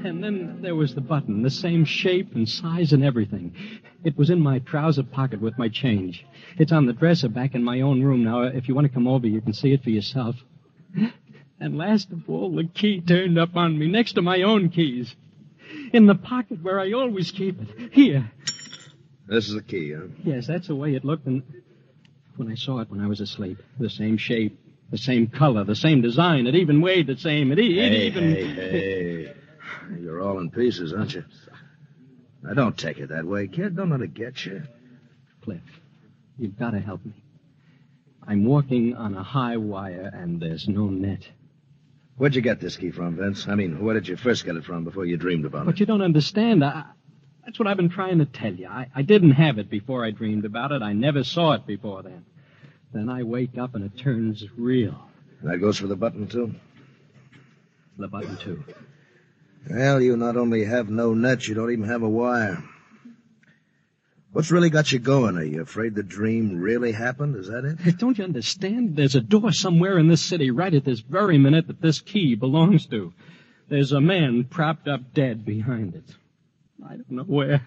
And then there was the button, the same shape and size and everything. It was in my trouser pocket with my change. It's on the dresser back in my own room now. If you want to come over, you can see it for yourself. And last of all, the key turned up on me next to my own keys. In the pocket where I always keep it. Here. This is the key, huh? Yes, that's the way it looked when I saw it when I was asleep. The same shape, the same color, the same design. It even weighed the same. Hey. You're all in pieces, aren't you? Now, don't take it that way, kid. Don't let it get you. Cliff, you've got to help me. I'm walking on a high wire, and there's no net. Where'd you get this key from, Vince? I mean, where did you first get it from before you dreamed about it? But you don't understand. That's what I've been trying to tell you. I didn't have it before I dreamed about it. I never saw it before then. Then I wake up, and it turns real. That goes for the button, too? The button, too. Well, you not only have no net, you don't even have a wire. What's really got you going? Are you afraid the dream really happened? Is that it? Don't you understand? There's a door somewhere in this city right at this very minute that this key belongs to. There's a man propped up dead behind it. I don't know where.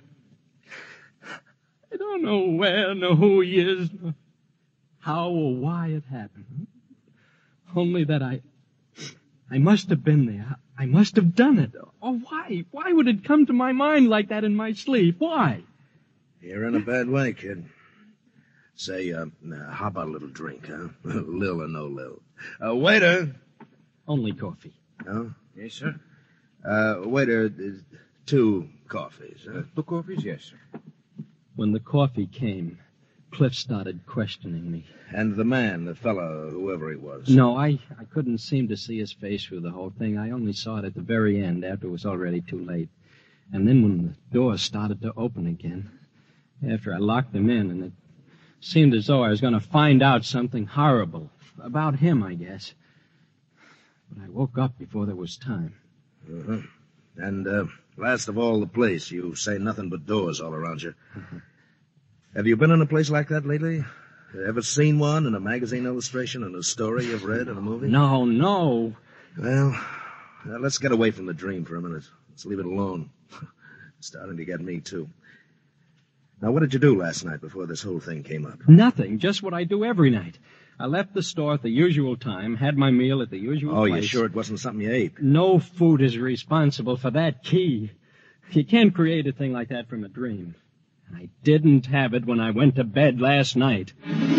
I don't know where, nor who he is, nor how or why it happened. Only that I must have been there. I must have done it. Oh, why? Why would it come to my mind like that in my sleep? Why? You're in a bad way, kid. Say, how about a little drink, huh? Lil or no Lil. Waiter. Only coffee. No? Yes, sir. Waiter, 2 coffees, huh? 2 coffees, yes, sir. When the coffee came, Cliff started questioning me. And the man, the fellow, whoever he was. No, I couldn't seem to see his face through the whole thing. I only saw it at the very end, after it was already too late. And then when the door started to open again, after I locked him in, and it seemed as though I was going to find out something horrible. About him, I guess. But I woke up before there was time. Uh-huh. And, last of all, the place. You say nothing but doors all around you. Uh-huh. Have you been in a place like that lately? Ever seen one in a magazine illustration, in a story you've read, in a movie? No. Well, let's get away from the dream for a minute. Let's leave it alone. It's starting to get me, too. Now, what did you do last night before this whole thing came up? Nothing. Just what I do every night. I left the store at the usual time, had my meal at the usual place. Oh, you sure it wasn't something you ate? No food is responsible for that key. You can't create a thing like that from a dream. I didn't have it when I went to bed last night.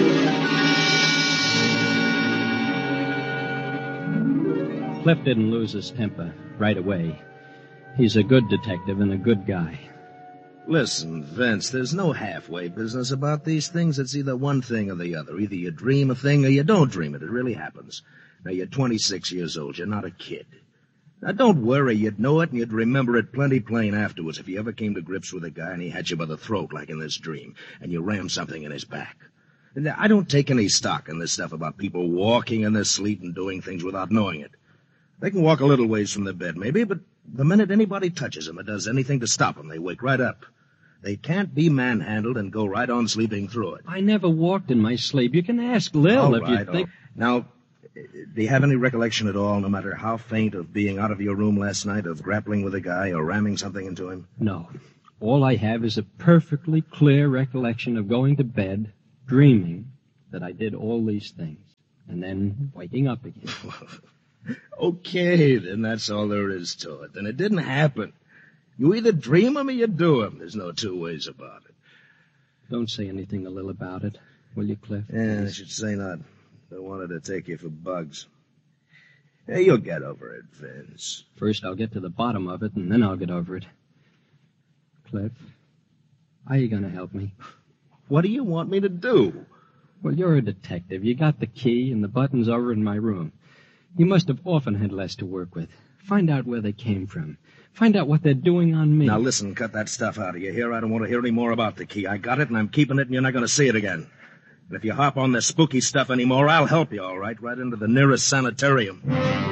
Cliff didn't lose his temper right away. He's a good detective and a good guy. Listen, Vince, there's no halfway business about these things. It's either one thing or the other. Either you dream a thing or you don't dream it. It really happens. Now, you're 26 years old. You're not a kid. Now, don't worry. You'd know it and you'd remember it plenty plain afterwards if you ever came to grips with a guy and he had you by the throat like in this dream and you rammed something in his back. Now, I don't take any stock in this stuff about people walking in their sleep and doing things without knowing it. They can walk a little ways from their bed, maybe, but the minute anybody touches them or does anything to stop them, they wake right up. They can't be manhandled and go right on sleeping through it. I never walked in my sleep. You can ask Lil if you think... Now, do you have any recollection at all, no matter how faint, of being out of your room last night, of grappling with a guy or ramming something into him? No. All I have is a perfectly clear recollection of going to bed, dreaming that I did all these things, and then waking up again. Okay, then that's all there is to it. Then it didn't happen. You either dream them or you do them. There's no 2 ways about it. Don't say anything to Lil about it, will you, Cliff? Yeah, I should say not. Don't want her to take you for bugs. Hey, you'll get over it, Vince. First I'll get to the bottom of it, and then I'll get over it. Cliff, how are you going to help me? What do you want me to do? Well, you're a detective. You got the key, and the button's over in my room. You must have often had less to work with. Find out where they came from. Find out what they're doing on me. Now, listen, cut that stuff out of you here. I don't want to hear any more about the key. I got it, and I'm keeping it, and you're not going to see it again. And if you hop on this spooky stuff anymore, I'll help you, all right? Right into the nearest sanitarium.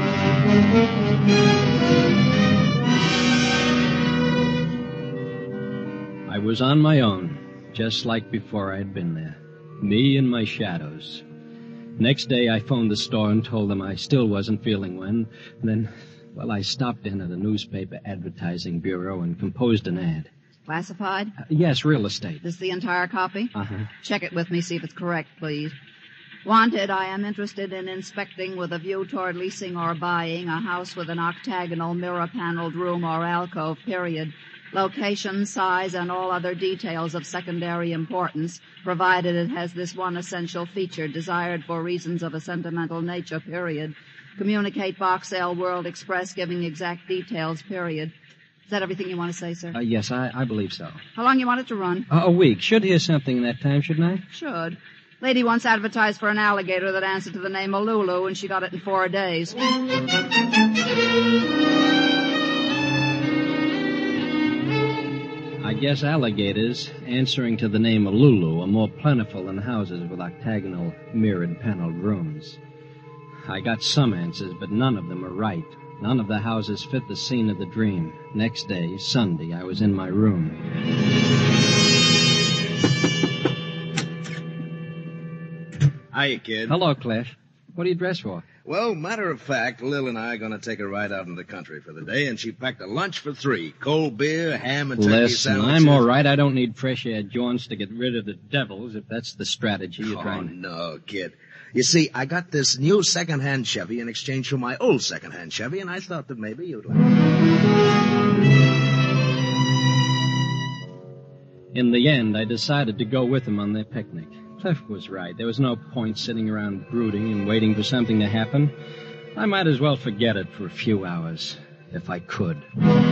I was on my own, just like before I'd been there. Me and my shadows. Next day, I phoned the store and told them I still wasn't feeling well. Then Well, I stopped in at a newspaper advertising bureau and composed an ad. Classified? Yes, real estate. This the entire copy? Uh-huh. Check it with me, see if it's correct, please. Wanted, I am interested in inspecting with a view toward leasing or buying a house with an octagonal mirror-paneled room or alcove, period. Location, size, and all other details of secondary importance, provided it has this one essential feature desired for reasons of a sentimental nature, period. Communicate Box L World Express giving exact details, period. Is that everything you want to say, sir? Yes, I believe so. How long you want it to run? A week. Should hear something in that time, shouldn't I? Should. Lady once advertised for an alligator that answered to the name of Lulu, and she got it in 4 days. I guess alligators, answering to the name of Lulu, are more plentiful than houses with octagonal, mirrored, paneled rooms. I got some answers, but none of them are right. None of the houses fit the scene of the dream. Next day, Sunday, I was in my room. Hiya, kid. Hello, Cliff. What are you dressed for? Well, matter of fact, Lil and I are going to take a ride out in the country for the day, and she packed a lunch for 3. Cold beer, ham, and turkey Listen, sandwiches. I'm all right. I don't need fresh air joints to get rid of the devils, if that's the strategy you're trying to... No, kid. You see, I got this new second-hand Chevy in exchange for my old second-hand Chevy, and I thought that maybe you'd like it. In the end, I decided to go with them on their picnic. Cliff was right. There was no point sitting around brooding and waiting for something to happen. I might as well forget it for a few hours, if I could.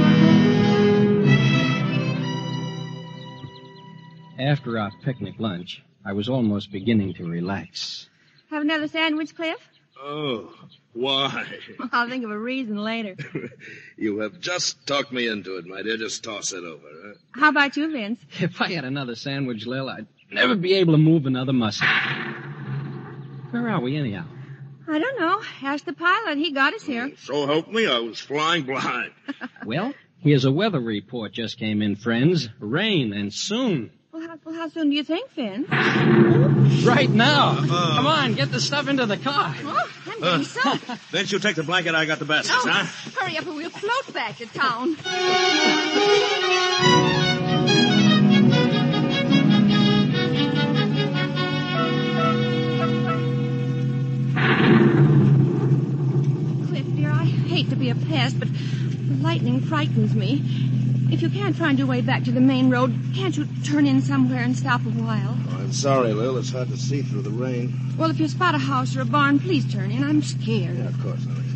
After our picnic lunch, I was almost beginning to relax. Have another sandwich, Cliff? Oh, why? I'll think of a reason later. You have just talked me into it, my dear. Just toss it over, huh? How about you, Vince? If I had another sandwich, Lil, I'd never be able to move another muscle. Where are we, anyhow? I don't know. Ask the pilot. He got us here. So help me, I was flying blind. Well, here's a weather report just came in, friends. Rain, and soon. Well, how soon do you think, Vince? Right now. Come on, get the stuff into the car. Oh, I'm getting soaked. Vince, you take the blanket, I got the baskets, huh? Hurry up or we'll float back to town. Cliff, dear, I hate to be a pest, but the lightning frightens me. If you can't find your way back to the main road, can't you turn in somewhere and stop a while? Oh, I'm sorry, Lil. It's hard to see through the rain. Well, if you spot a house or a barn, please turn in. I'm scared. Yeah, of course, honey.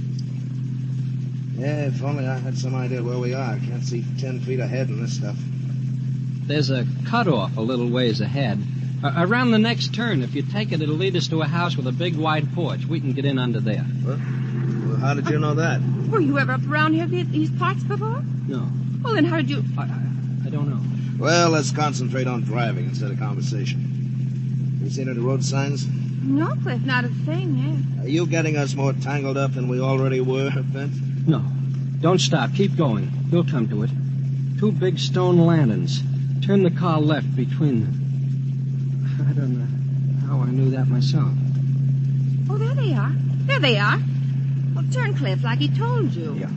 Yeah, if only I had some idea where we are. I can't see 10 feet ahead in this stuff. There's a cutoff a little ways ahead. Around the next turn, if you take it, it'll lead us to a house with a big wide porch. We can get in under there. What? Well, how did you know that? Were you ever up around here, these parts before? No. Well, then how did you... I don't know. Well, let's concentrate on driving instead of conversation. You seen any road signs? No, Cliff, not a thing, yeah. Are you getting us more tangled up than we already were, Vince? No. Don't stop. Keep going. You'll come to it. 2 big stone lanterns. Turn the car left between them. I don't know how I knew that myself. Oh, there they are. There they are. Well, turn, Cliff, like he told you. Yeah.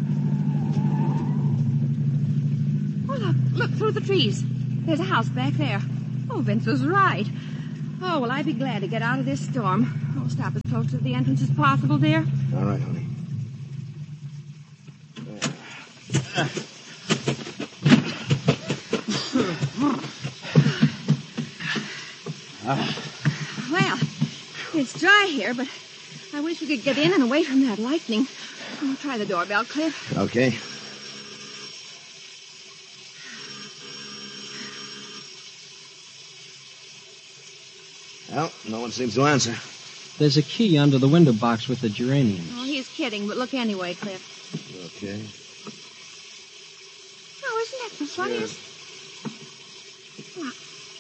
Oh, look through the trees. There's a house back there. Oh, Vince was right. Oh, well, I'd be glad to get out of this storm. Oh, stop as close to the entrance as possible, dear. All right, honey. Well, it's dry here, but I wish we could get in and away from that lightning. Oh, try the doorbell, Cliff. Okay. Well, no one seems to answer. There's a key under the window box with the geraniums. Oh, he's kidding, but look anyway, Cliff. Okay. Oh, isn't that the funniest? Look.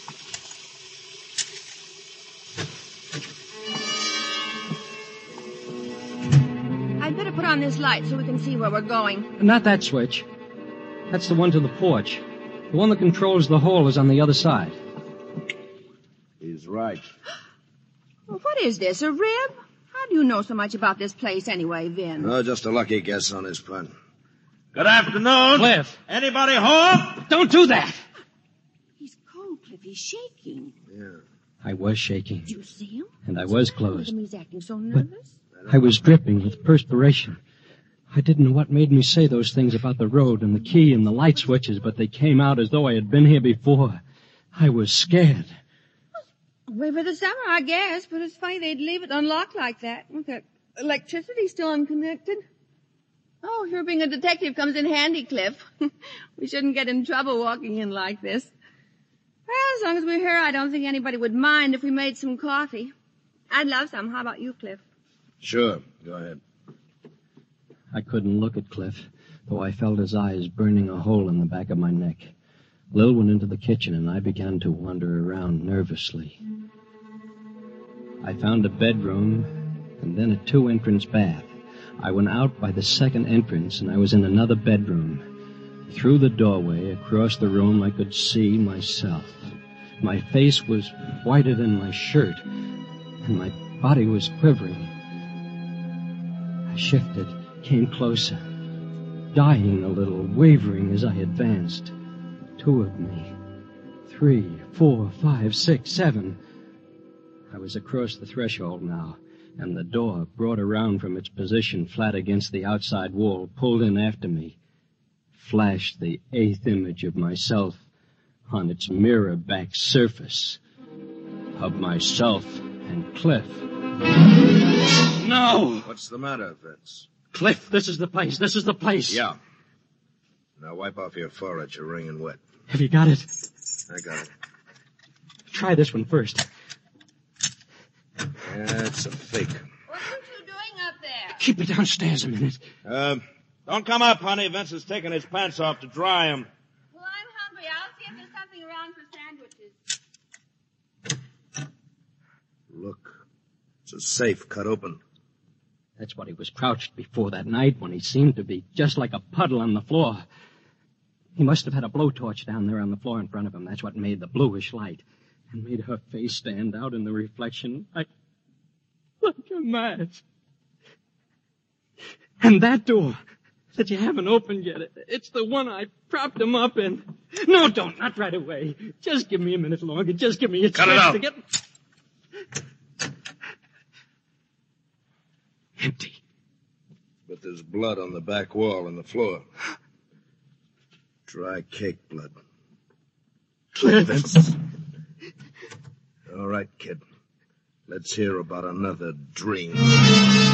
I'd better put on this light so we can see where we're going. Not that switch. That's the one to the porch. The one that controls the hole is on the other side. He's right. Well, what is this, a rib? How do you know so much about this place anyway, Vin? Oh, just a lucky guess on his part. Good afternoon. Cliff. Anybody home? Don't do that! He's cold, Cliff. He's shaking. Yeah. I was shaking, Did you see him? and I was Look at closed. him. He's acting so nervous. I was dripping with perspiration. I didn't know what made me say those things about the road and the key and the light switches, but they came out as though I had been here before. I was scared. Wait for the summer, I guess, but it's funny they'd leave it unlocked like that. With the electricity still unconnected. Oh, your being a detective comes in handy, Cliff. We shouldn't get in trouble walking in like this. Well, as long as we're here, I don't think anybody would mind if we made some coffee. I'd love some. How about you, Cliff? Sure. Go ahead. I couldn't look at Cliff, though I felt his eyes burning a hole in the back of my neck. Lil went into the kitchen, and I began to wander around nervously. I found a bedroom, and then a 2-entrance bath. I went out by the second entrance, and I was in another bedroom. Through the doorway, across the room, I could see myself. My face was whiter than my shirt, and my body was quivering. I shifted, came closer, dying a little, wavering as I advanced. 2 of me. 3, 4, 5, 6, 7. I was across the threshold now, and the door, brought around from its position flat against the outside wall, pulled in after me, flashed the 8th image of myself on its mirror-back surface, of myself and Cliff. No! What's the matter, Vince? Cliff, this is the place. This is the place. Yeah. Now wipe off your forehead. You're wringing wet. Have you got it? I got it. Try this one first. Yeah, it's a fake. What are you doing up there? Keep it downstairs a minute. Don't come up, honey. Vince is taking his pants off to dry him. Well, I'm hungry. I'll see if there's something around for sandwiches. Look. It's a safe cut open. That's what he was crouched before that night when he seemed to be just like a puddle on the floor. He must have had a blowtorch down there on the floor in front of him. That's what made the bluish light and made her face stand out in the reflection like a mask. And that door that you haven't opened yet, it's the one I propped him up in. No, don't. Not right away. Just give me a minute longer. Just give me a chance to get... Empty. But there's blood on the back wall and the floor. Dry cake blood. Cliff. Vince. All right, kid. Let's hear about another dream.